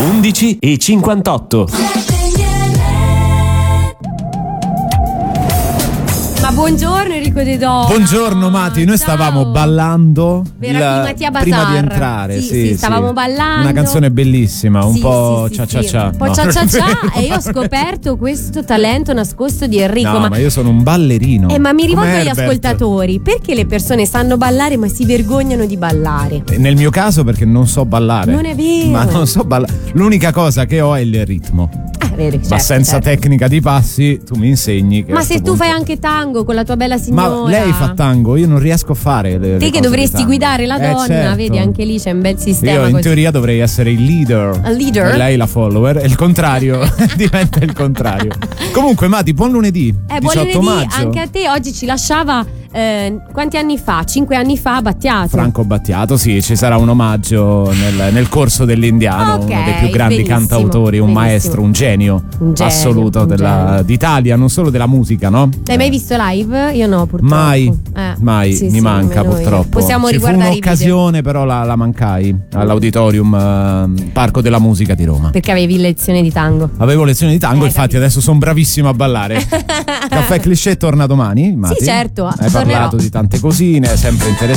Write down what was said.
11:58. Ma buongiorno Enrico De Dona. Buongiorno Mati, noi stavamo ballando prima di entrare. Sì, stavamo ballando. Una canzone bellissima, un po' cia cia cia. Un po' cia cia cia e io ho scoperto questo talento nascosto di Enrico. No, ma io sono un ballerino. Ma mi rivolgo Come agli Herbert. ascoltatori, perché le persone sanno ballare ma si vergognano di ballare? Nel mio caso perché non so ballare. Non è vero. Ma non so ballare. L'unica cosa che ho è il ritmo. Vero, Ma senza tecnica di passi tu mi insegni che ma se tu fai anche tango con la tua bella signora. Ma lei fa tango, io non riesco a fare le te che cose dovresti di guidare la donna, certo. vedi, anche lì c'è un bel sistema. Io in così. teoria dovrei essere il leader. A leader? E lei la follower. E il contrario diventa il contrario. Comunque Mati, buon lunedì. Buon 18 lunedì maggio. anche a te. Oggi ci lasciava quanti anni fa? 5 anni fa Battiato. Franco Battiato, sì, ci sarà un omaggio nel corso dell'Indiano, Ok, uno dei più grandi benissimo, cantautori, un benissimo. maestro, un genio assoluto un genio. d'Italia, non solo della musica, no? L'hai mai visto live? Io no, purtroppo. Mai, Sì, mi sì, manca nemmeno io. purtroppo. Possiamo Ci fu riguardare un'occasione, però la mancai all'Auditorium Parco della Musica di Roma. Perché avevi lezione di tango. Avevo lezioni di tango, infatti capito. adesso sono bravissimo a ballare. Caffè Cliché torna domani, Mati. Sì, certo, Hai tornerò. parlato di tante cosine, è sempre interessante.